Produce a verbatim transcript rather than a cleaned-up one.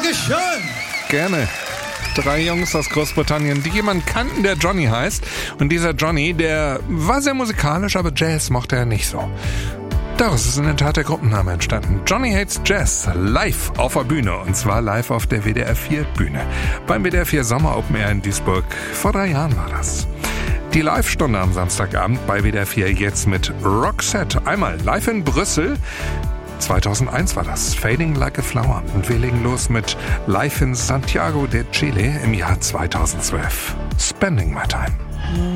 Dankeschön. Gerne. Drei Jungs aus Großbritannien, die jemanden kannten, der Johnny heißt. Und dieser Johnny, der war sehr musikalisch, aber Jazz mochte er nicht so. Daraus ist in der Tat der Gruppenname entstanden. Johnny Hates Jazz, live auf der Bühne. Und zwar live auf der W D R vier Bühne. Beim W D R vier Sommer Open Air in Duisburg. Vor drei Jahren war das. Die Live-Stunde am Samstagabend bei W D R vier jetzt mit Roxette. Einmal live in Brüssel. zweitausendeins war das, Fading Like a Flower. Und wir legen los mit Live in Santiago de Chile im Jahr zweitausendzwölf. Spending My Time.